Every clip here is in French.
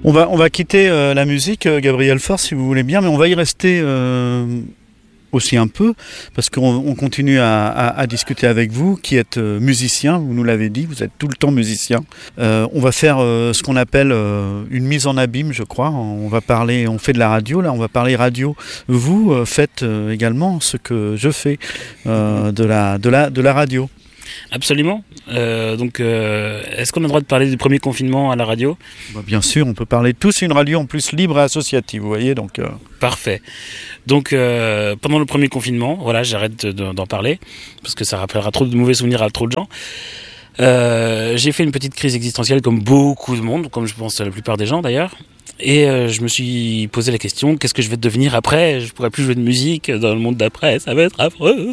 On va quitter la musique, Gabriel Faure, si vous voulez bien, mais on va y rester aussi un peu, parce qu'on continue à discuter avec vous, qui êtes musicien, vous nous l'avez dit, vous êtes tout le temps musicien. On va faire ce qu'on appelle une mise en abîme, je crois. On fait de la radio, là, on va parler radio. Vous faites également ce que je fais, de la radio. Absolument. Est-ce qu'on a le droit de parler du premier confinement à la radio ? Bien sûr, on peut parler de tout. C'est une radio en plus libre et associative, vous voyez. Donc, Parfait. Donc, pendant le premier confinement, voilà, j'arrête d'en parler, parce que ça rappellera trop de mauvais souvenirs à trop de gens. J'ai fait une petite crise existentielle comme beaucoup de monde, comme je pense la plupart des gens d'ailleurs. Et je me suis posé la question, qu'est-ce que je vais devenir après ? Je pourrai plus jouer de musique dans le monde d'après, ça va être affreux.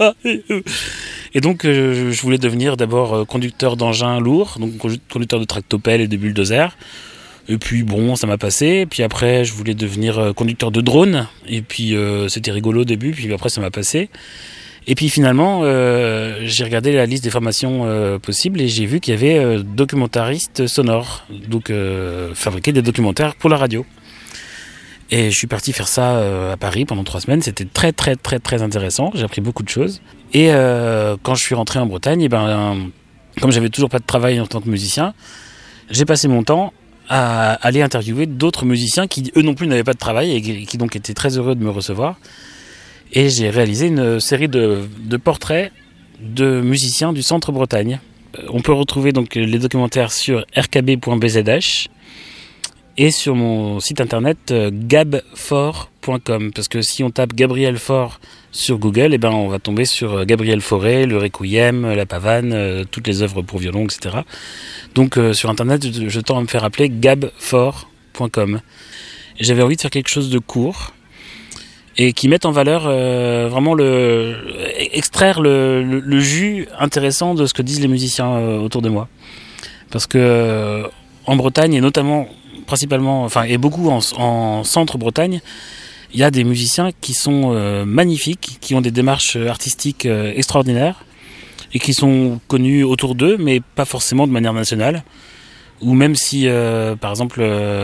Et donc je voulais devenir d'abord conducteur d'engins lourds, donc conducteur de tractopelles et de bulldozers. Et puis bon, ça m'a passé. Et puis après, je voulais devenir conducteur de drone. Et puis c'était rigolo au début, puis après ça m'a passé. Et puis finalement, j'ai regardé la liste des formations possibles et j'ai vu qu'il y avait documentariste sonore, donc fabriquer des documentaires pour la radio. Et je suis parti faire ça à Paris pendant 3 semaines. C'était très très très très intéressant. J'ai appris beaucoup de choses. Et quand je suis rentré en Bretagne, comme j'avais toujours pas de travail en tant que musicien, j'ai passé mon temps à aller interviewer d'autres musiciens qui eux non plus n'avaient pas de travail et qui donc étaient très heureux de me recevoir. Et j'ai réalisé une série de portraits de musiciens du centre Bretagne. On peut retrouver donc les documentaires sur rkb.bzh et sur mon site internet gabfort.com, parce que si on tape Gabriel Faure sur Google, on va tomber sur Gabriel Fauré, le Requiem, la Pavane, toutes les œuvres pour violon, etc. Donc sur internet, je tends à me faire appeler gabfort.com. J'avais envie de faire quelque chose de court et qui mette en valeur vraiment extraire le jus intéressant de ce que disent les musiciens autour de moi. Parce que en Bretagne, et notamment, principalement, et beaucoup en centre-Bretagne, il y a des musiciens qui sont magnifiques, qui ont des démarches artistiques extraordinaires, et qui sont connus autour d'eux, mais pas forcément de manière nationale. Ou même si, par exemple,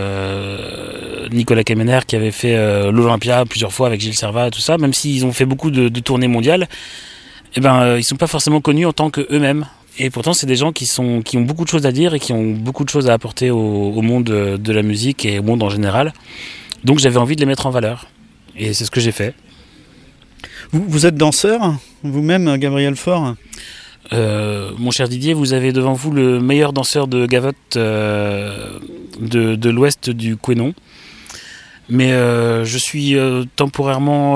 Nicolas Kemener, qui avait fait l'Olympia plusieurs fois avec Gilles Servat et tout ça, même s'ils ont fait beaucoup de tournées mondiales, ils sont pas forcément connus en tant qu'eux-mêmes. Et pourtant, c'est des gens qui ont beaucoup de choses à dire et qui ont beaucoup de choses à apporter au monde de la musique et au monde en général. Donc j'avais envie de les mettre en valeur. Et c'est ce que j'ai fait. Vous êtes danseur, vous-même, Gabriel Faure ? Mon cher Didier, vous avez devant vous le meilleur danseur de gavotte de l'ouest du Quénon. Mais je suis temporairement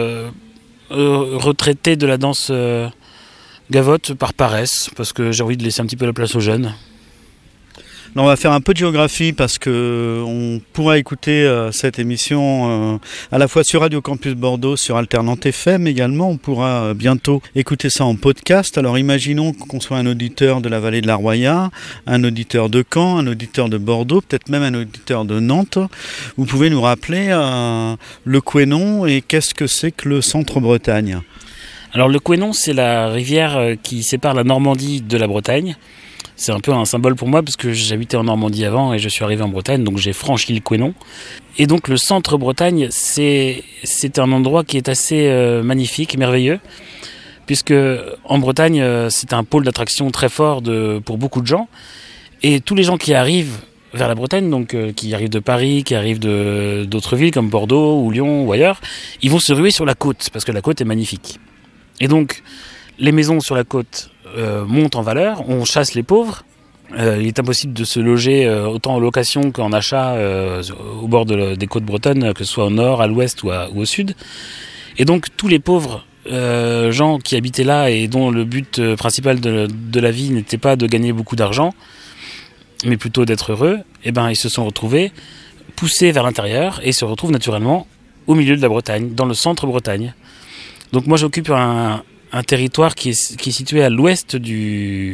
retraité de la danse gavotte par paresse, parce que j'ai envie de laisser un petit peu la place aux jeunes. On va faire un peu de géographie parce que on pourra écouter cette émission à la fois sur Radio Campus Bordeaux, sur Alternante FM également. On pourra bientôt écouter ça en podcast. Alors imaginons qu'on soit un auditeur de la vallée de la Roya, un auditeur de Caen, un auditeur de Bordeaux, peut-être même un auditeur de Nantes. Vous pouvez nous rappeler le Quénon et qu'est-ce que c'est que le centre-Bretagne ? Alors le Quénon, c'est la rivière qui sépare la Normandie de la Bretagne. C'est un peu un symbole pour moi parce que j'habitais en Normandie avant et je suis arrivé en Bretagne, donc j'ai franchi le Quénon. Et donc le centre Bretagne, c'est un endroit qui est assez magnifique, merveilleux, puisque en Bretagne, c'est un pôle d'attraction très fort pour beaucoup de gens. Et tous les gens qui arrivent vers la Bretagne, donc qui arrivent de Paris, qui arrivent d'autres villes comme Bordeaux ou Lyon ou ailleurs, ils vont se ruer sur la côte parce que la côte est magnifique. Et donc les maisons sur la côte montent en valeur, on chasse les pauvres. Il est impossible de se loger autant en location qu'en achat au bord des côtes bretonnes, que ce soit au nord, à l'ouest ou au sud. Et donc tous les pauvres gens qui habitaient là et dont le but principal de la vie n'était pas de gagner beaucoup d'argent, mais plutôt d'être heureux, ils se sont retrouvés poussés vers l'intérieur et se retrouvent naturellement au milieu de la Bretagne, dans le centre Bretagne. Donc moi j'occupe un territoire qui est situé à l'ouest du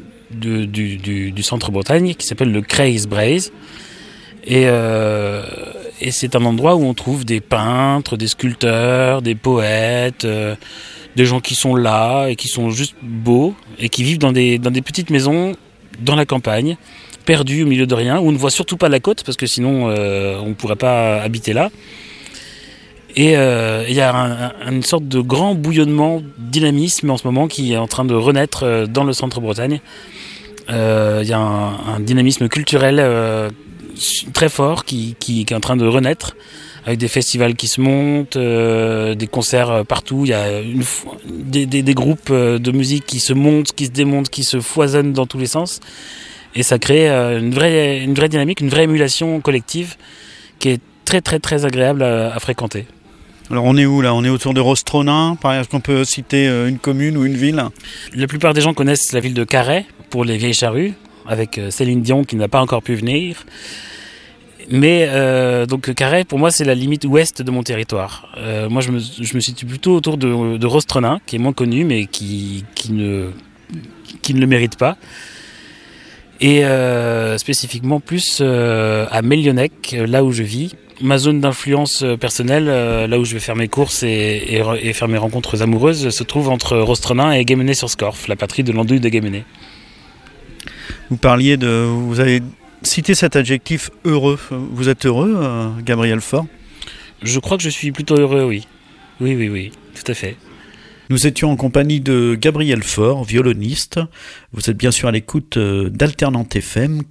centre Bretagne, qui s'appelle le Creys-Braze. Et c'est un endroit où on trouve des peintres, des sculpteurs, des poètes, des gens qui sont là et qui sont juste beaux et qui vivent dans des petites maisons dans la campagne, perdu au milieu de rien, où on ne voit surtout pas la côte, parce que sinon on ne pourrait pas habiter là. Et il y a une sorte de grand bouillonnement, dynamisme en ce moment qui est en train de renaître dans le centre-Bretagne. Il y a un dynamisme culturel très fort qui est en train de renaître, avec des festivals qui se montent, des concerts partout. Il y a des groupes de musique qui se montent, qui se démontent, qui se foisonnent dans tous les sens. Et ça crée une vraie dynamique, une vraie émulation collective qui est très très très agréable à fréquenter. Alors on est où là ? On est autour de Rostronin, par exemple, qu'on peut citer une commune ou une ville ? La plupart des gens connaissent la ville de Carhaix pour les vieilles charrues, avec Céline Dion qui n'a pas encore pu venir. Mais donc Carhaix, pour moi, c'est la limite ouest de mon territoire. Moi, je me situe plutôt autour de Rostronin, qui est moins connu, mais qui ne le mérite pas. Et spécifiquement plus à Mellionec, là où je vis. Ma zone d'influence personnelle, là où je vais faire mes courses et faire mes rencontres amoureuses, se trouve entre Rostronin et Guémené-sur-Scorff, la patrie de l'andouille de Guémené. Vous avez cité cet adjectif heureux. Vous êtes heureux, Gabriel Faure ? Je crois que je suis plutôt heureux, oui. Oui, tout à fait. Nous étions en compagnie de Gabriel Faure, violoniste. Vous êtes bien sûr à l'écoute d'Alternante FM,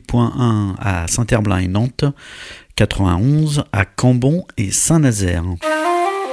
98.1 à Saint-Herblain et Nantes, 91 à Cambon et Saint-Nazaire.